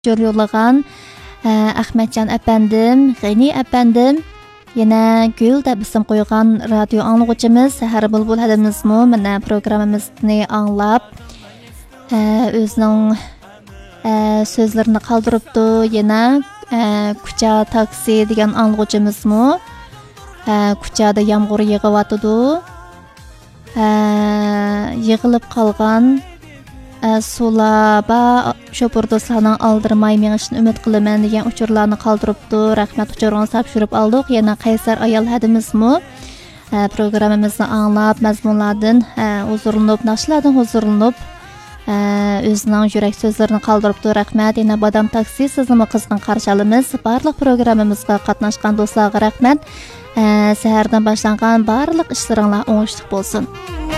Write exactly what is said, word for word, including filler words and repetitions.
yo'llagan Ahmetcan efendim, G'ani efendim, yana Gül deb ism qo'ygan radio anglag'uchimiz Sahar Bulbul hadimizmi mana programmamizni anglab o'zining so'zlarini qoldiribdi. Yana Kucha taksi degan anglag'uchimizmi Kuchada yomg'ir yig'yotdi. Yig'ilib qolgan Sulaba şoför dostlarının aldırmay mengişini ümid qilaman degan uchurlarni qoldiribdi. Rahmat, uchurlarni topshirib oldik. Yana Qaysar ayol hadimizmi programmamizni anglab, mazmunlardan huzurlanib, nashlardan huzurlanib o'zining yurak so'zlarini qoldiribdi. Rahmat. Yana Badam taksi sizni qizg'in qarshi olamiz. Barliq programmamizga qatnashgan do'stlarga rahmat. Sahardan boshlangan barliq ishlaringlar o'ngishli bo'lsin.